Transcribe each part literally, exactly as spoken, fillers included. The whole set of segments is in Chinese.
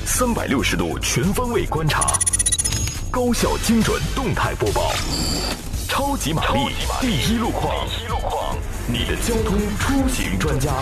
三百六十度全方位观察，高效精准动态播报，超级玛丽第一路况，你的交通出行专家。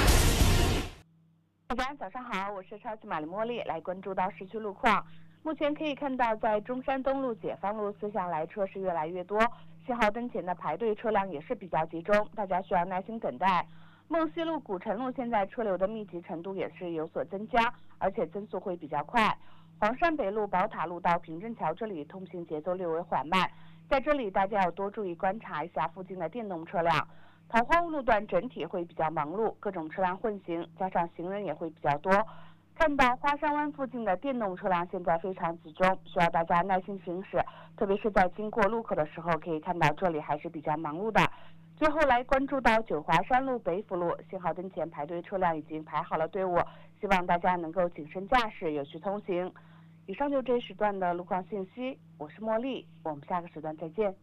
大家早上好，我是超级玛丽茉莉，来关注到市区路况。目前可以看到，在中山东路、解放路四向来车是越来越多，信号灯前的排队车辆也是比较集中，大家需要耐心等待。梦溪路、古城路现在车流的密集程度也是有所增加，而且增速会比较快。黄山北路、宝塔路到平镇桥这里通行节奏略为缓慢，在这里大家要多注意观察一下附近的电动车辆。桃花坞路段整体会比较忙碌，各种车辆混行，加上行人也会比较多。看到花山湾附近的电动车辆现在非常集中，需要大家耐心行驶，特别是在经过路口的时候，可以看到这里还是比较忙碌的。最后来关注到九华山路、北府路，信号灯前排队车辆已经排好了队伍，希望大家能够谨慎驾驶，有序通行。以上就这一时段的路况信息，我是茉莉，我们下个时段再见。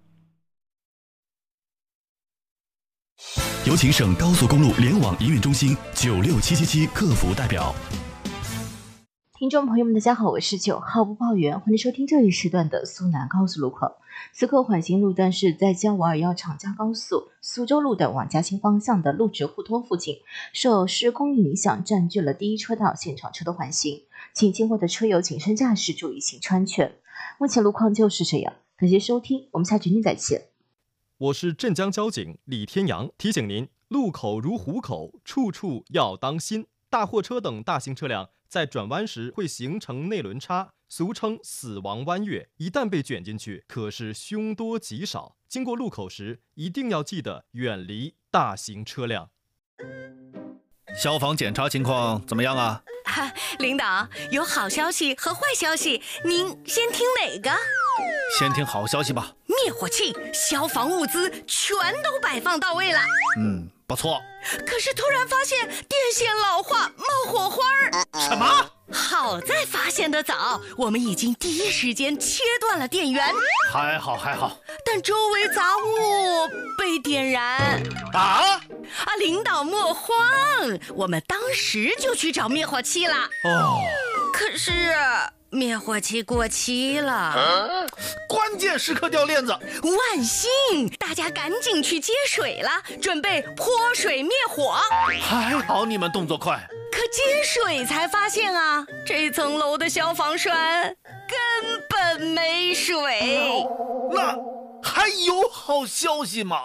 有请省高速公路联网营运中心九六七七七客服代表。 听众朋友们，大家好，我是九号播报员，欢迎收听这一时段的苏南高速路况。此刻缓行路段是在江瓦尔要长江高速苏州路的往嘉兴方向的路直互通附近，受施工影响占据了第一车道，现场车都缓行，请经过的车友谨慎驾驶，注意行车安全。目前路况就是这样，感谢收听，我们下决定再见。 我是镇江交警李天阳，提醒您，路口如虎口，处处要当心。大货车等大型车辆在转弯时会形成内轮差，俗称死亡弯月，一旦被卷进去，可是凶多吉少。经过路口时，一定要记得远离大型车辆。 消防检查情况怎么样啊？ 啊，领导，有好消息和坏消息，您先听哪个？ 先听好消息吧。 灭火器、消防物资全都摆放到位了。 嗯，不错。 可是突然发现电线老化，冒火花儿。 什么？ 好在发现的早，我们已经第一时间切断了电源。 还好还好。 但周围杂物被点燃。 啊？ 啊，领导莫慌，我们当时就去找灭火器了。 哦。 可是灭火器过期了。 啊，关键时刻掉链子。 万幸，大家赶紧去接水了，准备泼水灭火。 还好你们动作快。 可接水才发现啊，这层楼的消防栓根本没水。 那还有好消息吗？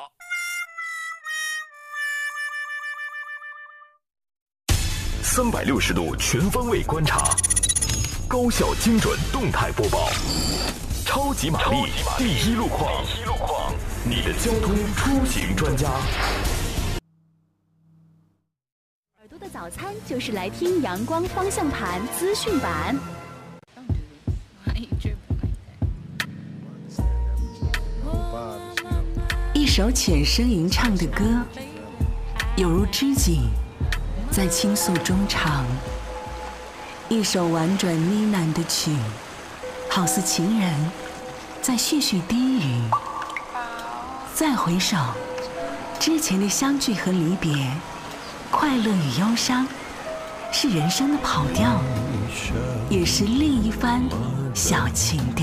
三百六十度全方位观察，高效精准动态播报，超级玛丽第一路况，你的交通出行专家。 耳朵的早餐就是来听阳光方向盘资讯版。 一首浅声吟唱的歌，有如知己在倾诉衷肠；一首婉转呢喃的曲，好似情人在絮絮低语。再回首，之前的相聚和离别，快乐与忧伤，是人生的跑调，也是另一番小情调。